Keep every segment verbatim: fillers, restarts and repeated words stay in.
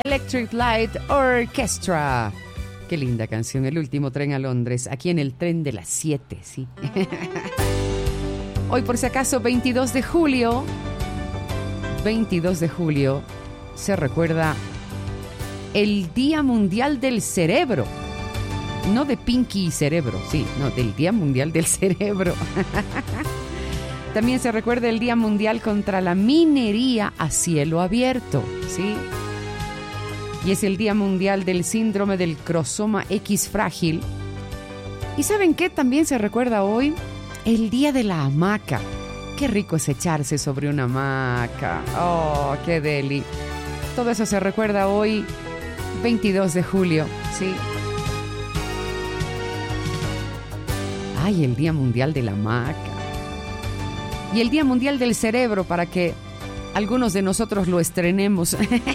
Electric Light Orchestra. Qué linda canción, El último tren a Londres, aquí en el tren de las siete, sí. Hoy, por si acaso, veintidós de julio, veintidós de julio, se recuerda el Día Mundial del Cerebro. No de Pinky y Cerebro, sí, no, del Día Mundial del Cerebro. También se recuerda el Día Mundial contra la Minería a cielo abierto, ¿sí? Y es el Día Mundial del Síndrome del Cromosoma X frágil. ¿Y saben qué? También se recuerda hoy el Día de la Hamaca. Qué rico es echarse sobre una hamaca. ¡Oh, qué deli! Todo eso se recuerda hoy, veintidós de julio, ¿sí? ¡Ay, el Día Mundial de la Hamaca! Y el Día Mundial del Cerebro, para que algunos de nosotros lo estrenemos.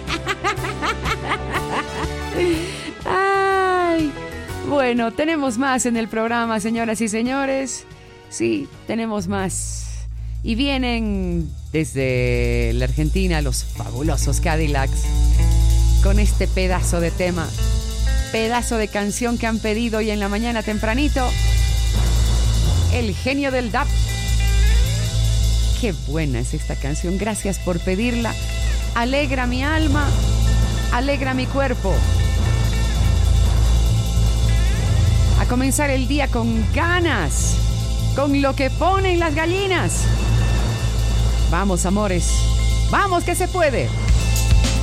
Ay, bueno, tenemos más en el programa, señoras y señores. Sí, tenemos más. Y vienen desde la Argentina los fabulosos Cadillacs con este pedazo de tema, pedazo de canción que han pedido hoy en la mañana tempranito. El genio del dub. Qué buena es esta canción, gracias por pedirla. Alegra mi alma, alegra mi cuerpo. A comenzar el día con ganas, con lo que ponen las gallinas. Vamos, amores, vamos que se puede.